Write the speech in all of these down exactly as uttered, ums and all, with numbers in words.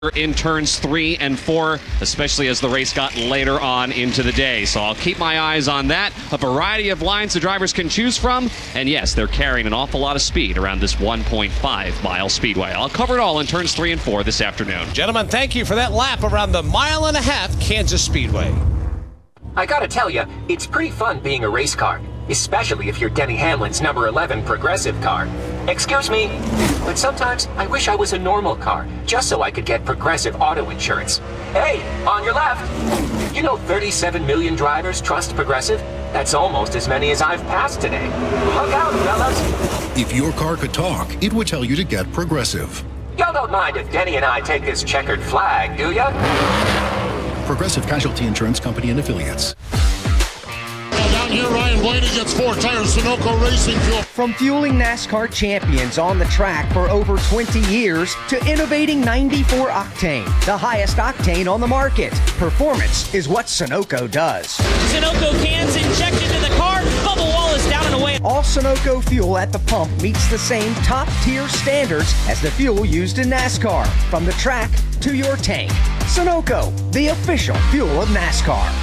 in turns three and four, especially as the race got later on into the day. So I'll keep my eyes on that. A variety of lines the drivers can choose from. And yes, they're carrying an awful lot of speed around this one point five mile speedway. I'll cover it all in turns three and four this afternoon. Gentlemen, thank you for that lap around the mile and a half Kansas Speedway. I gotta tell you, it's pretty fun being a race car, especially if you're Denny Hamlin's number eleven Progressive car. Excuse me, but sometimes I wish I was a normal car, just so I could get Progressive auto insurance. Hey, on your left! You know thirty-seven million drivers trust Progressive? That's almost as many as I've passed today. Hug out, fellas! If your car could talk, it would tell you to get Progressive. Y'all don't mind if Denny and I take this checkered flag, do ya? Progressive Casualty Insurance Company and Affiliates. Down here, Ryan Blaney gets four tires, Sunoco Racing Fuel. From fueling NASCAR champions on the track for over twenty years to innovating ninety-four octane, the highest octane on the market. Performance is what Sunoco does. Sunoco cans injected into the car, bubble wall is down and away. All Sunoco fuel at the pump meets the same top-tier standards as the fuel used in NASCAR, from the track to your tank. Sunoco, the official fuel of NASCAR.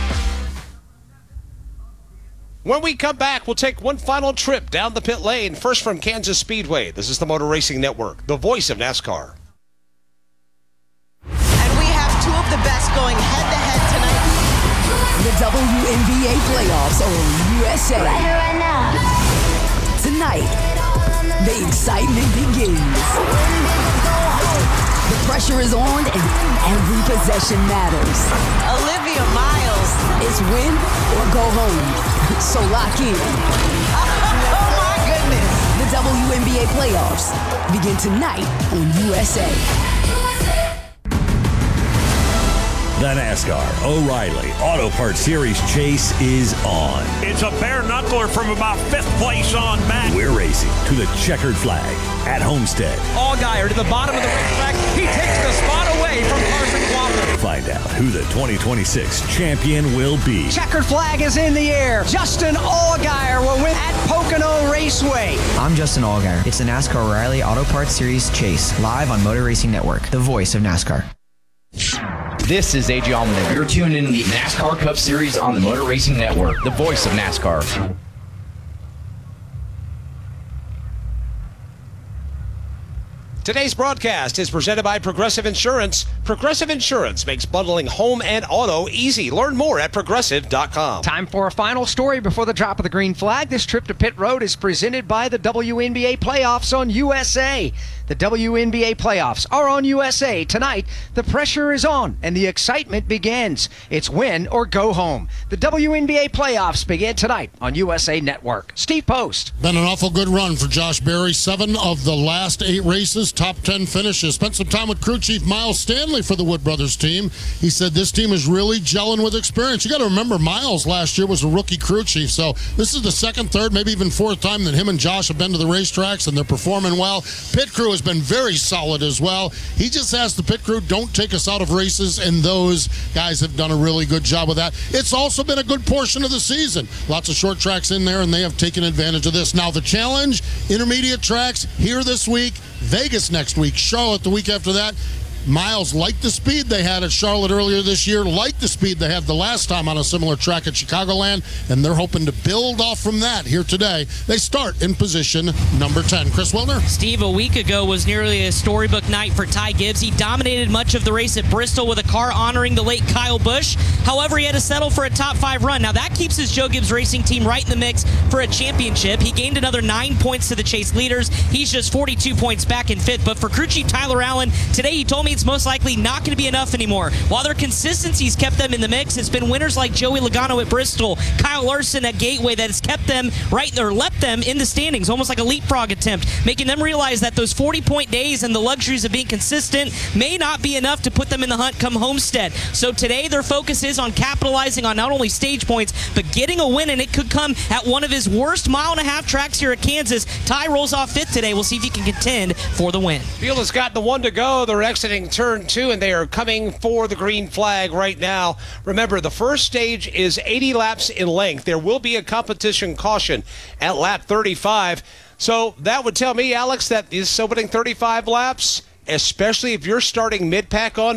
When we come back, we'll take one final trip down the pit lane, first from Kansas Speedway. This is the Motor Racing Network, the voice of NASCAR. And we have two of the best going head-to-head tonight. The W N B A playoffs on U S A. Right here, right now. Tonight, the excitement begins. The pressure is on and every possession matters. Olivia Miles. It's win or go home. So lock in. Oh my goodness. The W N B A playoffs begin tonight on U S A. The NASCAR O'Reilly Auto Parts Series chase is on. It's a bare knuckler from about fifth place on back. We're racing to the checkered flag at Homestead. Allgaier to the bottom of the racetrack. He takes the spot away from Carson Quapple. Find out who the twenty twenty-six champion will be. Checkered flag is in the air. Justin Allgaier will win at Pocono Raceway. I'm Justin Allgaier. It's the NASCAR O'Reilly Auto Parts Series chase, live on Motor Racing Network, the voice of NASCAR. This is A J Allmendinger. You're tuned in to the NASCAR Cup Series on the Motor Racing Network, the voice of NASCAR. Today's broadcast is presented by Progressive Insurance. Progressive Insurance makes bundling home and auto easy. Learn more at progressive dot com. Time for a final story before the drop of the green flag. This trip to pit road is presented by the W N B A playoffs on U S A. The W N B A playoffs are on U S A. Tonight, the pressure is on and the excitement begins. It's win or go home. The W N B A playoffs begin tonight on U S A Network. Steve Post. Been an awful good run for Josh Berry. Seven of the last eight races, top ten finishes. Spent some time with crew chief Miles Stanley for the Wood Brothers team. He said this team is really gelling with experience. You got to remember, Miles last year was a rookie crew chief, so this is the second, third, maybe even fourth time that him and Josh have been to the racetracks, and they're performing well. Pit crew has been very solid as well. He just asked the pit crew, don't take us out of races, and those guys have done a really good job of that. It's also been a good portion of the season. Lots of short tracks in there, and they have taken advantage of this. Now the challenge, intermediate tracks here this week, Vegas next week, Charlotte the week after that. Miles liked the speed they had at Charlotte earlier this year, liked the speed they had the last time on a similar track at Chicagoland, and they're hoping to build off from that here today. They start in position number ten. Chris Wilner? Steve, a week ago was nearly a storybook night for Ty Gibbs. He dominated much of the race at Bristol with a car honoring the late Kyle Busch. However, he had to settle for a top five run. Now, that keeps his Joe Gibbs Racing team right in the mix for a championship. He gained another nine points to the chase leaders. He's just forty-two points back in fifth. But for crew chief Tyler Allen, today he told me it's most likely not going to be enough anymore. While their consistency's kept them in the mix, it's been winners like Joey Logano at Bristol, Kyle Larson at Gateway that has kept them right, or left them in the standings, almost like a leapfrog attempt, making them realize that those forty-point days and the luxuries of being consistent may not be enough to put them in the hunt come Homestead. So today their focus is on capitalizing on not only stage points, but getting a win, and it could come at one of his worst mile and a half tracks here at Kansas. Ty rolls off fifth today. We'll see if he can contend for the win. Field has got the one to go. They're exiting turn two, and they are coming for the green flag right now. Remember, the first stage is eighty laps in length. There will be a competition caution at lap thirty-five. So that would tell me, Alex, that this opening thirty-five laps especially if you're starting mid-pack on